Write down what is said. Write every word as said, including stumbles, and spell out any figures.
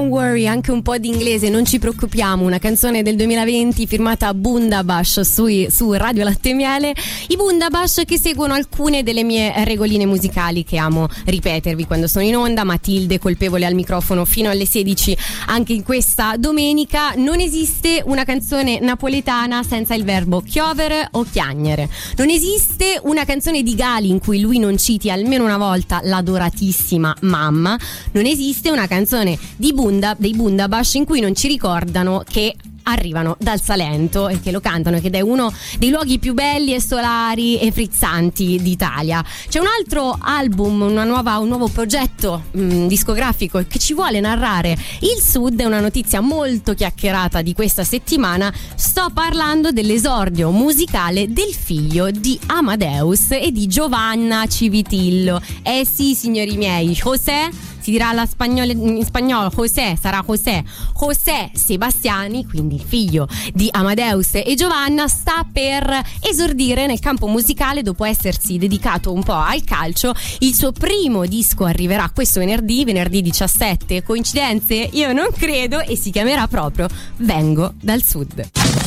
Don't Worry, anche un po' di inglese, non ci preoccupiamo, una canzone del duemilaventi firmata Bundabash su, su Radio Latte e Miele. I Bundabash che seguono alcune delle mie regoline musicali che amo ripetervi quando sono in onda. Matilde colpevole al microfono fino alle sedici anche in questa domenica. Non esiste una canzone napoletana senza il verbo chiovere o chiagnere. Non esiste una canzone di Gali in cui lui non citi almeno una volta l'adoratissima mamma. Non esiste una canzone di Bunda, dei Bundabash in cui non ci ricordano che arrivano dal Salento e che lo cantano e che è uno dei luoghi più belli e solari e frizzanti d'Italia. C'è un altro album, una nuova, un nuovo progetto mh, discografico che ci vuole narrare il Sud. È una notizia molto chiacchierata di questa settimana. Sto parlando dell'esordio musicale del figlio di Amadeus e di Giovanna Civitillo. Eh sì, signori miei, José, si dirà alla spagnola, in spagnolo José, sarà José José Sebastiani, quindi il figlio di Amadeus e Giovanna, sta per esordire nel campo musicale dopo essersi dedicato un po' al calcio. Il suo primo disco arriverà questo venerdì, venerdì diciassette. Coincidenze? Io non credo, e si chiamerà proprio Vengo dal Sud.